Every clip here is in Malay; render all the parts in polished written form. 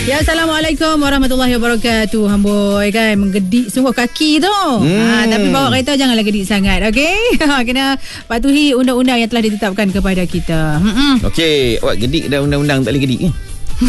Ya, Assalamualaikum warahmatullahi wabarakatuh. Hamboi kan menggedik sungguh kaki tu. Tapi bawa kereta janganlah gedik sangat, okey? Kena patuhi undang-undang yang telah ditetapkan kepada kita. Okey, awak gedik dah undang-undang tak boleh gedik ni.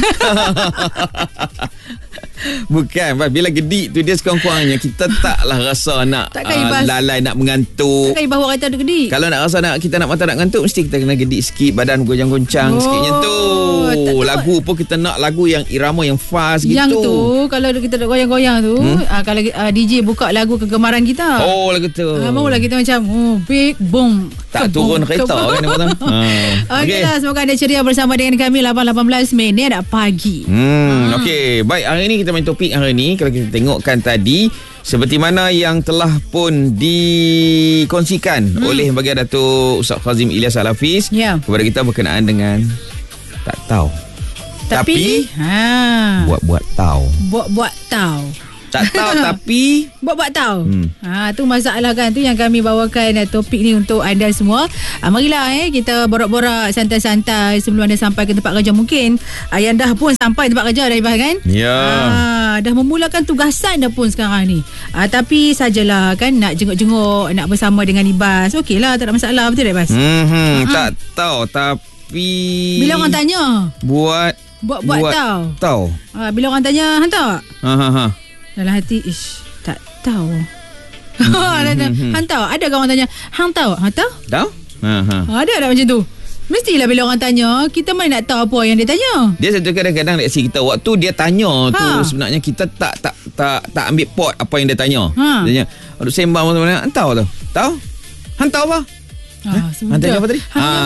Bukan, bila gedik tu dia sekurang-kurangnya kita taklah rasa nak lalai, nak mengantuk. Takkan ibah kereta ada gedik. Kalau nak rasa kita nak mata nak ngantuk, mesti kita kena gedik sikit, badan goncang-goncang sikitnya tu. Lagu pun kita nak lagu yang irama yang fast gitu. Yang tu kalau kita nak goyang-goyang tu, kalau DJ buka lagu kegemaran kita. Oh, lagu tu. Maulah kita macam big boom. Tak turun kereta kan kata. Okeylah, semoga anda ceria bersama dengan kami 8:18 minit pagi. Okey, baik, hari ni kita main topik hari ni. Kalau kita tengokkan tadi, seperti mana yang telah pun dikongsikan oleh baginda Datuk Ustaz Kazim Ilyas Al-Hafiz kepada kita berkenaan dengan tak tahu. Tapi buat-buat tahu. Buat-buat tahu. Tak tahu tapi buat-buat tahu. Tu masalah kan, tu yang kami bawakan topik ni untuk anda semua. Marilah kita borak-borak santai-santai sebelum anda sampai ke tempat kerja. Mungkin ayah dah pun sampai tempat kerja dah, Ibah kan? Ya. Dah memulakan tugasan dah pun sekarang ni. Tapi sajalah kan, nak jenguk-jenguk, nak bersama dengan Ibas. Okeylah, tak ada masalah. Betul tak, Ibas? Tak tahu tapi bila orang tanya buat tahu. Bila orang tanya hantar. Dalam hati, tak tahu. Hang tahu? Ada kan orang tanya, hang tahu? Hang tahu? Tahu? Ada tak macam tu? Mestilah bila orang tanya, kita mana nak tahu apa yang dia tanya. Dia satu kadang-kadang reaksi kita waktu dia tanya tu sebenarnya kita tak ambil pot apa yang dia tanya. Dia tanya, "Aduh sembang macam-macam, hang tahu tu?" Tahu? Hang tahu apa? Hang tanya apa tadi?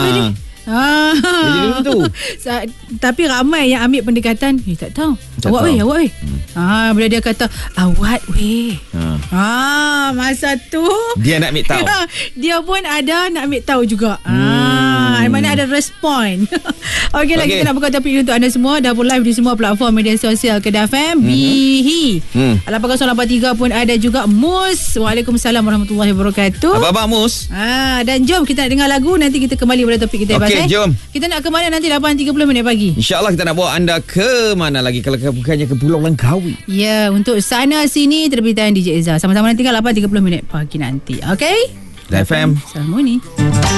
Tapi ramai yang ambil pendekatan, tak tahu. Awak weh. Bila dia kata awak weh, masa tu dia nak ambil tahu. Dia pun ada nak ambil tahu juga. Mana ada respon. Okeylah, kita nak buka topik ini untuk anda semua. Dah pun live di semua platform media sosial Kedah FM. Bihi 8083 pun ada juga. Mus, Waalaikumsalam warahmatullahi wabarakatuh. Apa Mus? Dan jom kita nak dengar lagu. Nanti kita kembali pada topik kita. Okey, jom. Kita nak ke mana nanti 8.30 minit pagi? InsyaAllah kita nak bawa anda ke mana lagi kalau bukannya ke Pulau Langkawi. Ya, untuk sana sini terbitan DJ Ezra. Sama-sama nanti kan 8.30 minit pagi nanti. Okey? FM. Assalamualaikum.